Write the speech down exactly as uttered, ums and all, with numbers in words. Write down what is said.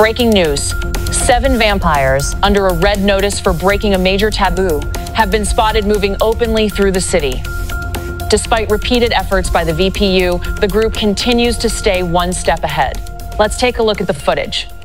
Breaking news. Seven vampires, under a red notice for breaking a major taboo, have been spotted moving openly through the city. Despite repeated efforts by the V P U, the group continues to stay one step ahead. Let's take a look at the footage.